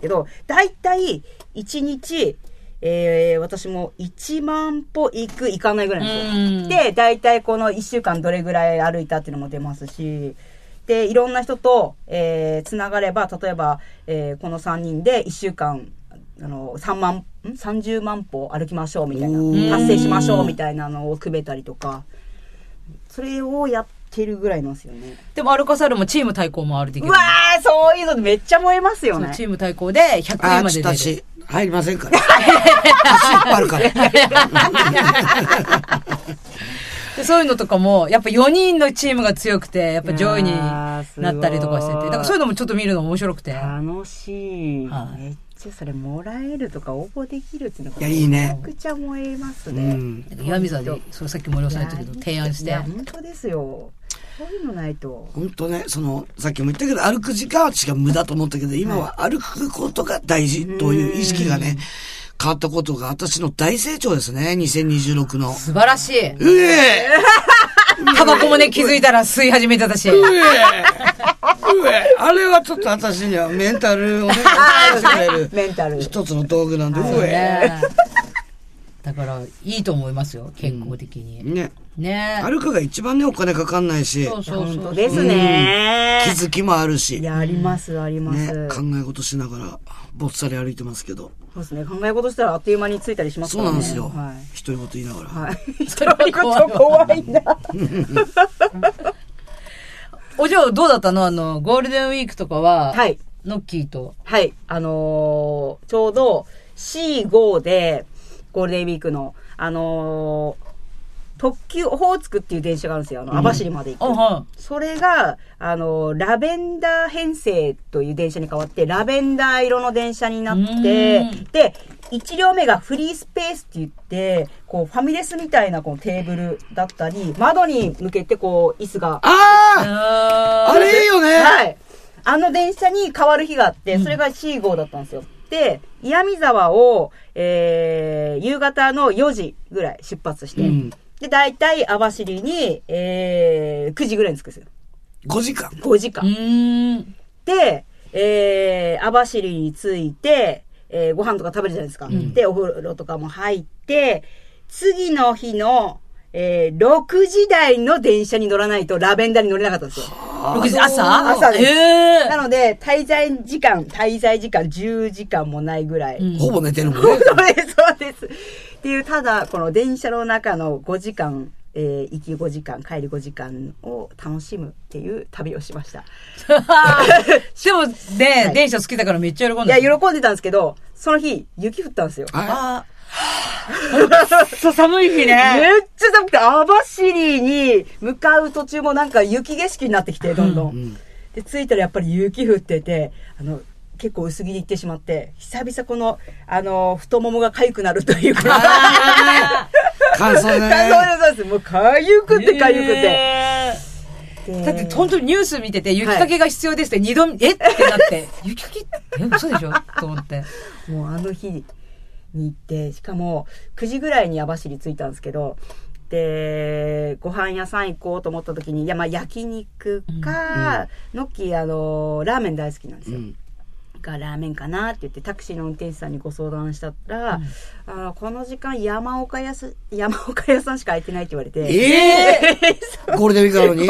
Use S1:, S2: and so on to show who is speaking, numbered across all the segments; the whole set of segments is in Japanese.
S1: けど、だいたい1日、私も1万歩行かないぐらいなんですよ。で、だいたいこの1週間どれぐらい歩いたっていうのも出ますし、で、いろんな人と、つながれば、例えば、この3人で1週間、30万歩歩きましょうみたいな、達成しましょうみたいなのを組めたりとか、それをやってるぐらいなんですよね。
S2: でもアルカサルもチーム対抗もあるできる。
S1: うわー、そういうのめっちゃ燃えますよね。
S2: チーム対抗で100円まで出る。
S3: 私入りませんから。足引っ張るから。
S2: でそういうのとかも、やっぱ4人のチームが強くて、やっぱ上位になったりとかしてて、だからそういうのもちょっと見るの面白くて。
S1: 楽しい。めっちゃそれもらえるとか応募できるっていうのが、
S3: いいね。
S1: めちゃくちゃ燃えますね。
S2: 岩見沢で、そうさっき森尾さん言ったけど、提案して。
S1: 本当ですよ。そういうのないと。
S3: 本当ね、さっきも言ったけど、歩く時間は私が無駄と思ったけど、今は歩くことが大事という意識がね、変わったことが私の大成長ですね、2026の。
S2: 素晴らしい。タバコもね、気づいたら吸い始めてたし。
S3: あれはちょっと私にはメンタルをね、
S1: メンタル。
S3: 一つの道具なんで、
S2: だから、いいと思いますよ、健康的に。
S3: ね。歩くが一番ね、お金かかんないし。
S1: 本当ですね。
S3: 気づきもあるし。
S1: いや、あります、あります。
S3: 考え事しながら、ぼっさり歩いてますけど。
S1: そうですね。考え事したらあっという間に着いたりしますからね。
S3: そうなんですよ。独り言言いながら。
S1: はい。独り言怖いな。
S2: お嬢どうだったのゴールデンウィークとかは。
S1: はい。
S2: ノッキーと。
S1: はい。ちょうど C5 で、ゴールデンウィークの、特急オホーツクっていう電車があるんですよ。網走まで行く。それが、ラベンダー編成という電車に変わって、ラベンダー色の電車になって、で、1両目がフリースペースって言って、こう、ファミレスみたいなこうテーブルだったり、窓に向けてこう、椅子が。
S3: あれいいよね。
S1: はい。あの電車に変わる日があって、それが C 号だったんですよ。で、岩見沢を、夕方の4時ぐらい出発して、で、だいたい網走に、9時ぐらいに着くんですよ。
S3: 5時間
S1: ?5 時間。で、網走に着いて、ご飯とか食べるじゃないですか。で、お風呂とかも入って、次の日の、6時台の電車に乗らないとラベンダーに乗れなかったんですよ。
S2: 6時朝
S1: です。なので、滞在時間10時間もないぐらい。
S3: ほぼ寝てるもんね。
S1: そうです。っていう、ただ、この電車の中の5時間、行き5時間、帰り5時間を楽しむっていう旅をしました。
S2: でもね、電車好きだからめっちゃ喜んで
S1: た。いや、喜んでたんですけど、その日、雪降ったんですよ。
S2: そう、寒い日ね。
S1: めっちゃ寒くて、網走に向かう途中もなんか雪景色になってきて、どんどん。で、着いたらやっぱり雪降ってて、結構薄着で行ってしまって、久々この、太ももが痒くなるというか。
S3: 乾燥ね。
S1: 乾燥です。もう痒くて。
S2: だって本当にニュース見てて、雪かきが必要ですって2度、ってなって、雪かき嘘でしょと思って。
S1: もうあの日に行って、しかも9時ぐらいに網走着いたんですけど、で、ご飯屋さん行こうと思った時に、いや、まあ焼肉か、ノッキーラーメン大好きなんですよ。ラーメンかなって言ってタクシーの運転手さんにご相談したら、この時間山岡屋さんしか空いてないって言われて。
S3: ゴールデンウィークなのに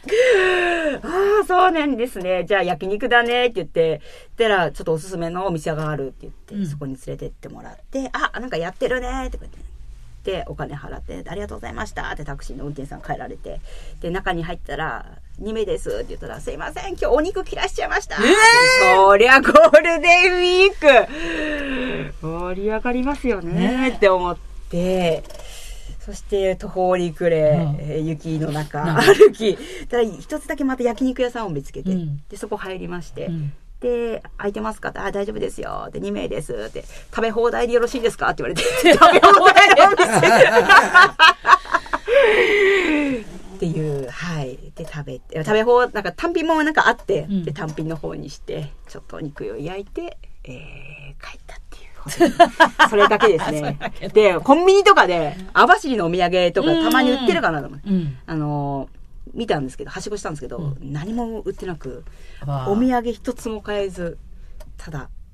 S1: そうなんですね。じゃあ焼肉だねって言って、たらちょっとおすすめのお店があるって言って、そこに連れてってもらって、なんかやってるねって言って。で、お金払って、ありがとうございましたってタクシーの運転手さん帰られて、で、中に入ったら、2名ですって言ったら、すいません、今日お肉切らしちゃいました。そりゃゴールデンウィーク盛り上がりますよねって思って、そして途方に暮れ、雪の中歩き、ただ一つだけまた焼肉屋さんを見つけて、で、そこ入りまして、で、空いてますかって、大丈夫ですよ。で、2名です。って、食べ放題でよろしいですかって言われて、食べ放題のお店っていう、はい。で、食べなんか単品もなんかあって、で、単品の方にして、ちょっとお肉を焼いて、帰ったっていう。それだけですね。で、コンビニとかで、網走のお土産とかたまに売ってるかなと思って。見たんですけど、はしごしたんですけど、何も売ってなく、お土産一つも買えず、ただ